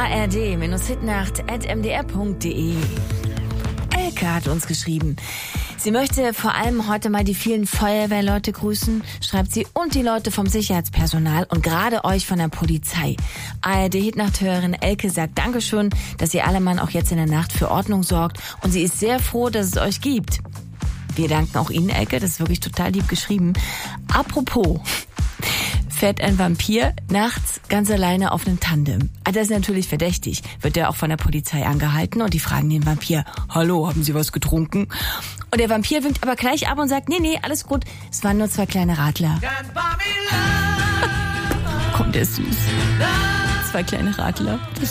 ard-hitnacht@mdr.de. Elke hat uns geschrieben. Sie möchte vor allem heute mal die vielen Feuerwehrleute grüßen, schreibt sie, und die Leute vom Sicherheitspersonal und gerade euch von der Polizei. ARD-Hitnacht-Hörerin Elke sagt Dankeschön, dass ihr alle Mann auch jetzt in der Nacht für Ordnung sorgt und sie ist sehr froh, dass es euch gibt. Wir danken auch Ihnen, Elke, das ist wirklich total lieb geschrieben. Apropos, fährt ein Vampir nachts ganz alleine auf einem Tandem. Das ist natürlich verdächtig. Wird der auch von der Polizei angehalten und die fragen den Vampir, hallo, haben Sie was getrunken? Und der Vampir winkt aber gleich ab und sagt, nee, alles gut, es waren nur 2 kleine Radler. Komm, der ist süß. 2 kleine Radler.